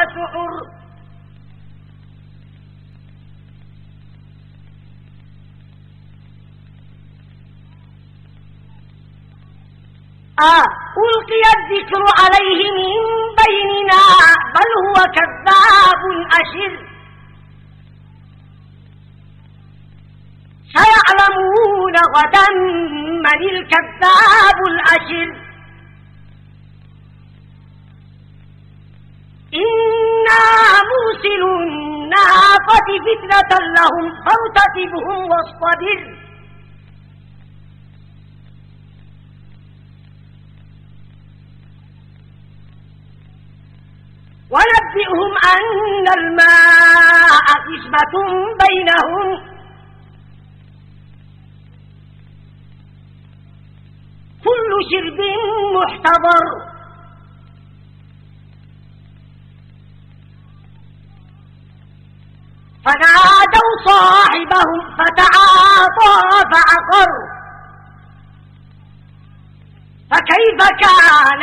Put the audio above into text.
سحر ألقي الذكر عليه من بيننا بل هو كذاب أشر سيعلمون غدا من الكذاب الأشر إنا مرسل الناقة فتنة لهم فارتقبهم واصطبر ونبئهم أن الماء قسمة بينهم كل شرب محتضر فنادوا صاحبهم فتعاطى فعقر فكيف كان